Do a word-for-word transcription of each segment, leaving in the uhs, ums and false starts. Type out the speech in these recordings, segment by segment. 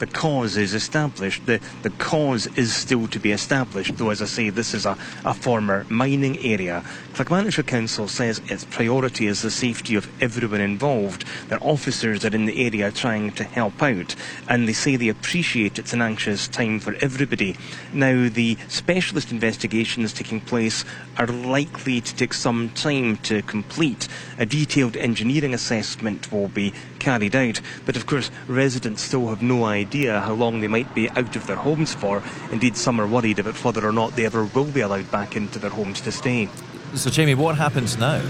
the cause is established. The, the cause is still to be established, though, as I say, this is a, a former mining area. Clackmannanshire Council says its priority is the safety of everyone involved. Their officers are in the area trying to help out, and they say they appreciate it's an anxious time for everybody. Now, the specialist investigations taking place are likely to take some time to complete. A detailed engineering assessment will be carried out, but of course residents still have no idea how long they might be out of their homes for. Indeed, some are worried about whether or not they ever will be allowed back into their homes to stay. So Jamie, what happens now?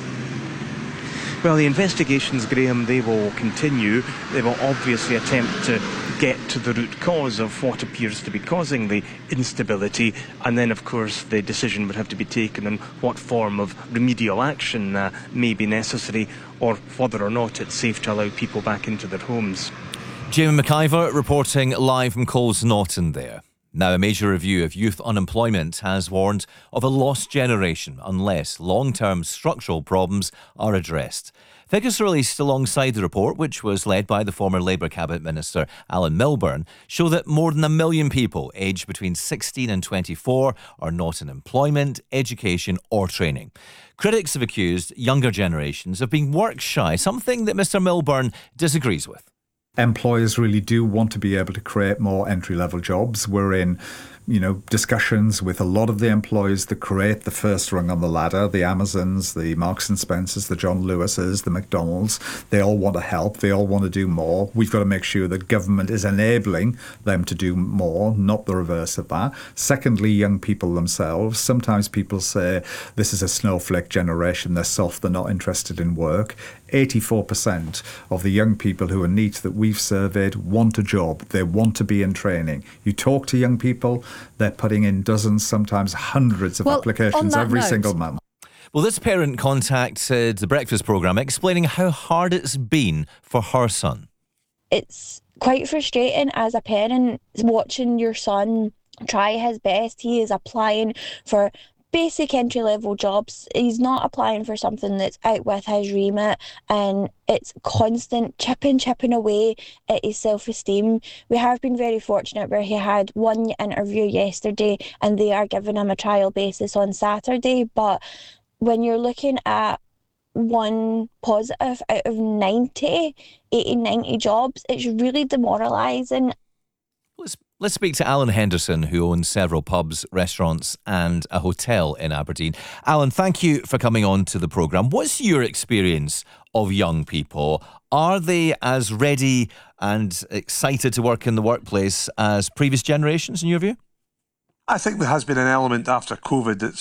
Well, the investigations, Graham, they will continue. They will obviously attempt to get to the root cause of what appears to be causing the instability, and then of course the decision would have to be taken on what form of remedial action uh, may be necessary, or whether or not it's safe to allow people back into their homes. Jamie McIver reporting live from Coles Norton there. Now, a major review of youth unemployment has warned of a lost generation unless long-term structural problems are addressed. Figures released alongside the report, which was led by the former Labour Cabinet Minister Alan Milburn, show that more than a million people aged between sixteen and twenty-four are not in employment, education or training. Critics have accused younger generations of being work-shy, something that Mr Milburn disagrees with. Employers really do want to be able to create more entry-level jobs. We're in, you know, discussions with a lot of the employers that create the first rung on the ladder, the Amazons, the Marks and Spencers, the John Lewises, the McDonald's. They all want to help. They all want to do more. We've got to make sure that government is enabling them to do more, not the reverse of that. Secondly, young people themselves. Sometimes people say this is a snowflake generation. They're soft. They're not interested in work. eighty-four percent of the young people who are NEET that we've surveyed want a job. They want to be in training. You talk to young people, they're putting in dozens, sometimes hundreds of well, applications every note, single month. Well, this parent contacted the Breakfast programme explaining how hard it's been for her son. It's quite frustrating as a parent watching your son try his best. He is applying for basic entry-level jobs. He's not applying for something that's out with his remit, and it's constant chipping, chipping away at his self-esteem. We have been very fortunate where he had one interview yesterday and they are giving him a trial basis on Saturday, but when you're looking at one positive out of ninety, eighty, ninety jobs, it's really demoralising. Let's, let's speak to Alan Henderson, who owns several pubs, restaurants and a hotel in Aberdeen. Alan, thank you for coming on to the programme. What's your experience of young people? Are they as ready and excited to work in the workplace as previous generations, in your view? I think there has been an element after COVID that's